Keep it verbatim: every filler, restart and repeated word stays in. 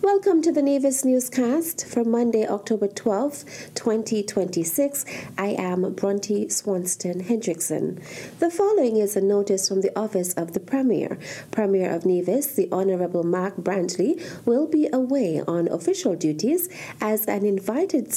Welcome to the Nevis Newscast for Monday, October twelfth, twenty twenty-six. I am Bronte Swanston Hendrickson. The following is a notice from the Office of the Premier. Premier of Nevis, the Honourable Mark Brantley, will be away on official duties as an invited